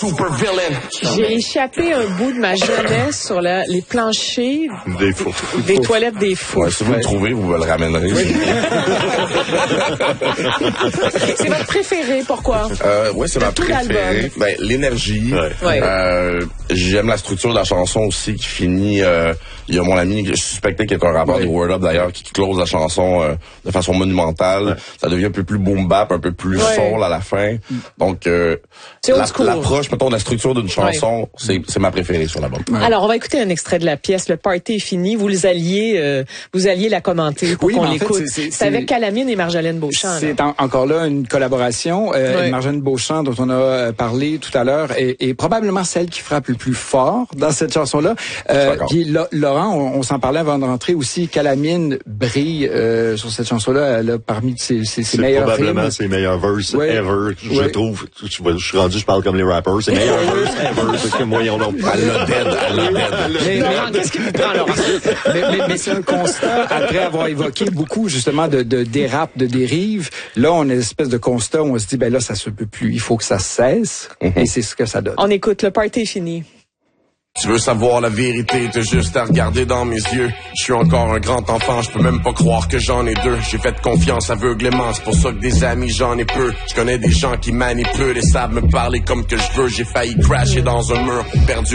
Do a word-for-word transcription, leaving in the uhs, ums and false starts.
J'ai échappé un bout de ma jeunesse sur la, les planchers des, fous. des toilettes des fous. Ouais, si vous le trouvez, vous me le ramènerez. Oui. C'est votre préféré, pourquoi? Euh, oui, c'est de ma tout préférée. Ben, l'énergie. Ouais. Euh, j'aime la structure de la chanson aussi qui finit... Euh, il y a mon ami suspecté qui est un rappeur ouais. de Word Up d'ailleurs qui close la chanson euh, de façon monumentale. Ouais. Ça devient un peu plus boom bap, un peu plus ouais. soul à la fin. Donc, euh, la, l'approche, mettons, de la structure d'une chanson, ouais. c'est, c'est ma préférée sur l'album. Ouais. Alors, on va écouter un extrait de la pièce. Le party est fini. Vous les alliez, euh, vous alliez la commenter pour oui, qu'on l'écoute. Fait, c'est, c'est, c'est avec Calamine et Marjolaine Beauchamp. C'est en, encore là une collaboration. Euh, ouais. Marjolaine Beauchamp, dont on a parlé tout à l'heure, est, est probablement celle qui frappe le plus fort dans cette chanson-là. Euh, puis Laurent, on, on s'en parlait avant de rentrer aussi. Calamine brille euh, sur cette chanson-là. Elle a parmi ses, ses, ses meilleurs rimes. C'est probablement ses meilleurs verses ouais. ever. Je ouais. trouve. Je, je suis rendu, je parle comme les rappers. C'est meilleurs verses ever. Parce que moi, on l'a Elle l'a dead. Elle l'a dead. Mais, Laurent, qu'est-ce qui vous prend, Laurent? mais, mais, mais c'est un constat, après avoir évoqué beaucoup, justement, de, de dérapes, de dérives. Là, on a une espèce de constat où on se dit, ben là, ça se peut plus. Il faut que ça cesse. Mm-hmm. Et c'est ce que ça donne. On écoute. Le party est fini. Tu veux savoir la vérité, t'as juste à regarder dans mes yeux. Je suis encore un grand enfant, je peux même pas croire que j'en ai deux. J'ai fait confiance aveuglément, c'est pour ça que des amis j'en ai peu. Je connais des gens qui manipulent et savent me parler comme que je veux. J'ai failli crasher dans un mur, perdu